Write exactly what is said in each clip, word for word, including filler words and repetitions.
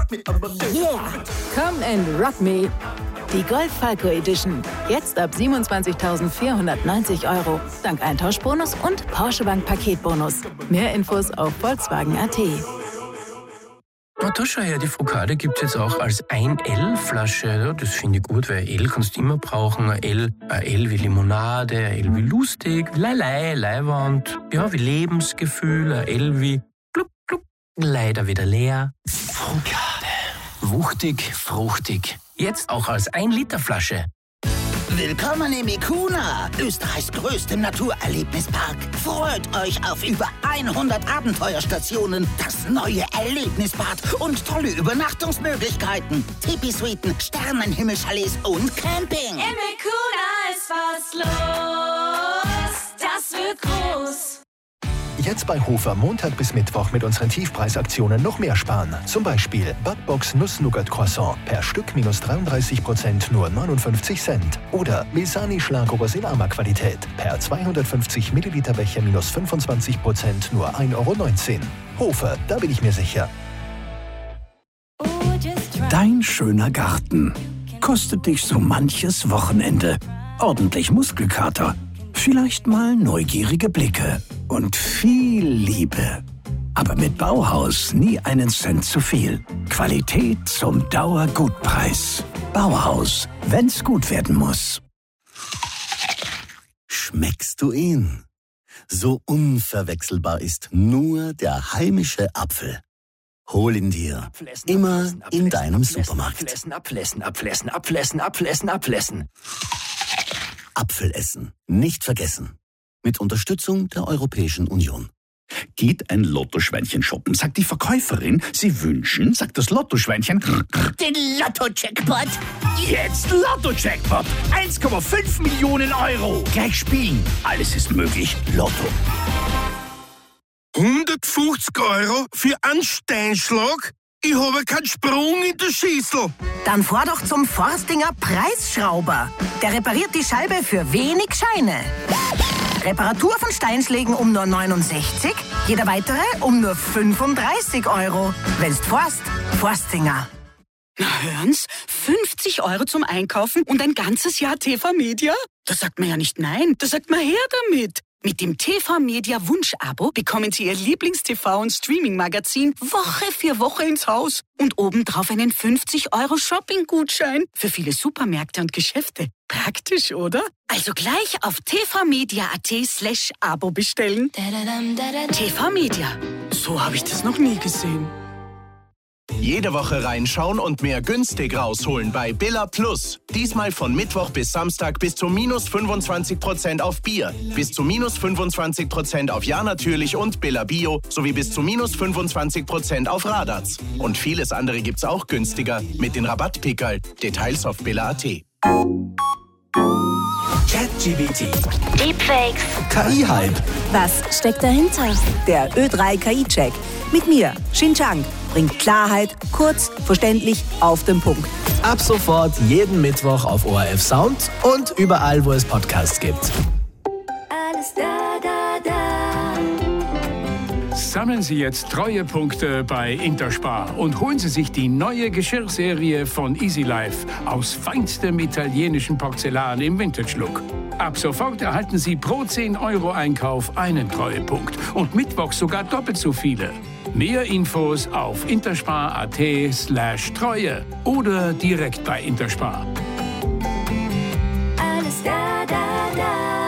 Yeah! Come and rock me! Die Golf Falco Edition. Jetzt ab siebenundzwanzigtausendvierhundertneunzig Euro. Dank Eintauschbonus und Porsche Bank Paketbonus. Mehr Infos auf Volkswagen Punkt at. Na, da schau her, die Focade gibt es jetzt auch als ein L-Flasche. Ja, das finde ich gut, weil L kannst du immer brauchen. Ein L, ein L wie Limonade, ein L wie lustig, Leilei, Leihwand, ja, wie Lebensgefühl, ein L wie gluck, gluck, leider wieder leer. Focade. Wuchtig, fruchtig. Jetzt auch als ein Liter Flasche. Willkommen im Ikuna, Österreichs größtem Naturerlebnispark. Freut euch auf über hundert Abenteuerstationen, das neue Erlebnisbad und tolle Übernachtungsmöglichkeiten. Tipi-Suiten, Sternenhimmelchalets und Camping. Im Ikuna ist was los, das wird groß. Jetzt bei Hofer Montag bis Mittwoch mit unseren Tiefpreisaktionen noch mehr sparen. Zum Beispiel Butbox Nuss-Nougat-Croissant per Stück minus dreiunddreißig Prozent nur neunundfünfzig Cent. Oder Mesani Schlagobers in Ama-Qualität per zweihundertfünfzig Milliliter Becher minus fünfundzwanzig Prozent nur ein Euro neunzehn. Hofer, da bin ich mir sicher. Dein schöner Garten kostet dich so manches Wochenende. Ordentlich Muskelkater. Vielleicht mal neugierige Blicke und viel Liebe. Aber mit Bauhaus nie einen Cent zu viel. Qualität zum Dauergutpreis. Bauhaus, wenn's gut werden muss. Schmeckst du ihn? So unverwechselbar ist nur der heimische Apfel. Hol ihn dir. Immer in deinem Supermarkt. Abflessen, abflessen, abflessen, abflessen, abflessen, abflessen. Apfel essen. Nicht vergessen. Mit Unterstützung der Europäischen Union. Geht ein Lottoschweinchen shoppen, sagt die Verkäuferin, Sie wünschen, sagt das Lottoschweinchen, Den Lotto-Jackpot. jetzt Lotto-Jackpot, eins Komma fünf Millionen Euro. Gleich spielen, alles ist möglich, Lotto. hundertfünfzig Euro für einen Steinschlag? Ich habe keinen Sprung in der Schüssel. Dann fahr doch zum Forstinger Preisschrauber. Der repariert die Scheibe für wenig Scheine. Reparatur von Steinschlägen um nur neunundsechzig, jeder weitere um nur fünfunddreißig Euro. Wenn's forst, Forstinger. Na hören's, fünfzig Euro zum Einkaufen und ein ganzes Jahr T V Media? Da sagt man ja nicht nein, da sagt man her damit. Mit dem T V Media Wunsch-Abo bekommen Sie Ihr Lieblings-T V- und Streaming-Magazin Woche für Woche ins Haus. Und obendrauf einen fünfzig Euro Shopping-Gutschein für viele Supermärkte und Geschäfte. Praktisch, oder? Also gleich auf tvmedia.at slash Abo bestellen. T V Media. So habe ich das noch nie gesehen. Jede Woche reinschauen und mehr günstig rausholen bei Billa Plus. Diesmal von Mittwoch bis Samstag bis zu minus fünfundzwanzig Prozent auf Bier, bis zu minus fünfundzwanzig Prozent auf Ja natürlich und Billa Bio sowie bis zu minus fünfundzwanzig Prozent auf Radarts. Und vieles andere gibt's auch günstiger mit den Rabattpickerl. Details auf Billa Punkt at. ChatGPT. Deepfakes. K I-Hype. Was steckt dahinter? Der Ö drei K I-Check. Mit mir, Xin Chang, bringt Klarheit, kurz, verständlich, auf den Punkt. Ab sofort jeden Mittwoch auf O R F Sound und überall, wo es Podcasts gibt. Alles da, da, da. Sammeln Sie jetzt Treuepunkte bei Interspar und holen Sie sich die neue Geschirrserie von Easy Life aus feinstem italienischen Porzellan im Vintage-Look. Ab sofort erhalten Sie pro zehn Euro Einkauf einen Treuepunkt und mittwochs sogar doppelt so viele. Mehr Infos auf interspar.at slash Treue oder direkt bei Interspar. Alles da, da, da.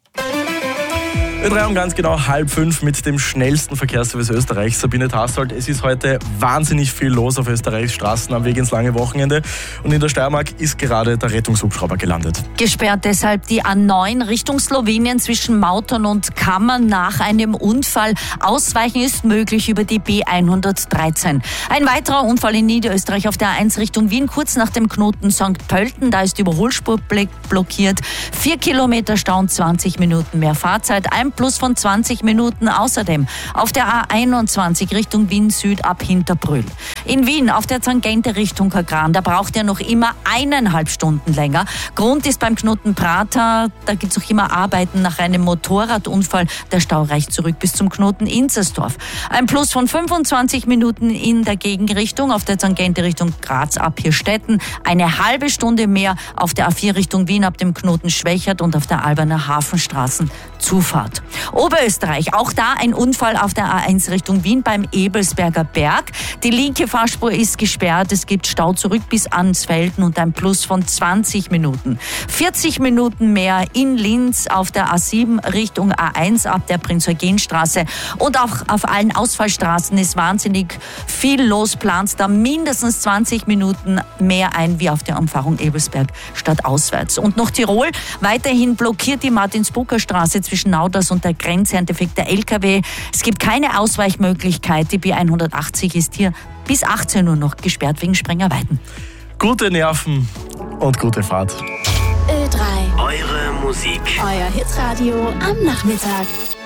Ö drei um ganz genau halb fünf mit dem schnellsten Verkehrsservice Österreichs. Sabine Tassold, es ist heute wahnsinnig viel los auf Österreichs Straßen am Weg ins lange Wochenende. Und in der Steiermark ist gerade der Rettungshubschrauber gelandet. Gesperrt deshalb die A neun Richtung Slowenien zwischen Mautern und Kammern nach einem Unfall. Ausweichen ist möglich über die B hundertdreizehn. Ein weiterer Unfall in Niederösterreich auf der A eins Richtung Wien, kurz nach dem Knoten Sankt Pölten. Da ist die Überholspur blockiert. Vier Kilometer Stau und zwanzig Minuten mehr Fahrzeit. Ein Plus von zwanzig Minuten. Außerdem auf der A einundzwanzig Richtung Wien Süd ab Hinterbrühl. In Wien auf der Tangente Richtung Kagran, da braucht ihr noch immer eineinhalb Stunden länger. Grund ist beim Knoten Prater, da gibt es auch immer Arbeiten nach einem Motorradunfall. Der Stau reicht zurück bis zum Knoten Inzersdorf. Ein Plus von fünfundzwanzig Minuten in der Gegenrichtung auf der Tangente Richtung Graz ab Hirstetten. Eine halbe Stunde mehr auf der A vier Richtung Wien ab dem Knoten Schwächert und auf der Alberner Hafenstraßen Zufahrt. Oberösterreich, auch da ein Unfall auf der A eins Richtung Wien beim Ebelsberger Berg. Die linke Fahrspur ist gesperrt. Es gibt Stau zurück bis Ansfelden und ein Plus von zwanzig Minuten. vierzig Minuten mehr in Linz auf der A sieben Richtung A eins ab der Prinz-Eugen-Straße. Und auch auf allen Ausfallstraßen ist wahnsinnig viel los. Plant da mindestens zwanzig Minuten mehr ein wie auf der Umfahrung Ebelsberg statt auswärts. Und noch Tirol, weiterhin blockiert die Martinsbrucker-Straße zwischen Nauders und der Grenze ein defekter L K W. Es gibt keine Ausweichmöglichkeit. Die B hundertachtzig ist hier bis achtzehn Uhr noch gesperrt wegen Sprengerweiten. Gute Nerven und gute Fahrt. Ö drei. Eure Musik. Euer Hitradio am Nachmittag.